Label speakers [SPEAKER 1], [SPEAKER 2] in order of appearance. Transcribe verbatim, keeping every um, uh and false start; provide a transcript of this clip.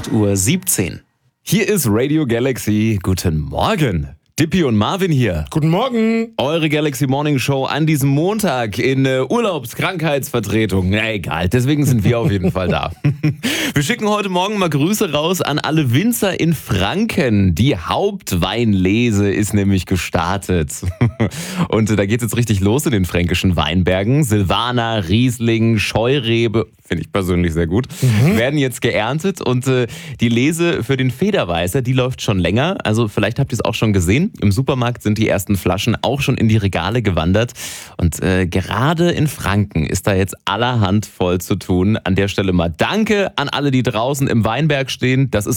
[SPEAKER 1] acht Uhr siebzehn.
[SPEAKER 2] Hier ist Radio Galaxy. Guten Morgen. Dippy und Marvin hier.
[SPEAKER 3] Guten Morgen.
[SPEAKER 2] Eure Galaxy Morning Show an diesem Montag in äh, Urlaubskrankheitsvertretung. Na egal, deswegen sind wir auf jeden Fall da. Wir schicken heute Morgen mal Grüße raus an alle Winzer in Franken. Die Hauptweinlese ist nämlich gestartet. Und äh, da geht es jetzt richtig los in den fränkischen Weinbergen. Silvaner, Riesling, Scheurebe, finde ich persönlich sehr gut, mhm. werden jetzt geerntet. Und äh, die Lese für den Federweißer, die läuft schon länger. Also vielleicht habt ihr es auch schon gesehen. Im Supermarkt sind die ersten Flaschen auch schon in die Regale gewandert. Und äh, gerade in Franken ist da jetzt allerhand voll zu tun. An der Stelle mal Danke an alle, die draußen im Weinberg stehen. Das ist